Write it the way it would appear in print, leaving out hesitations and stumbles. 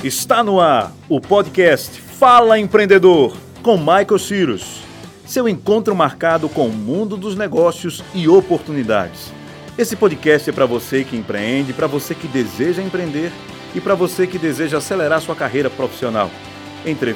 Está no ar o podcast Fala Empreendedor, com Michael Cyrus. Seu encontro marcado com o mundo dos negócios e oportunidades. Esse podcast é para você que empreende, para você que deseja empreender e para você que deseja acelerar sua carreira profissional.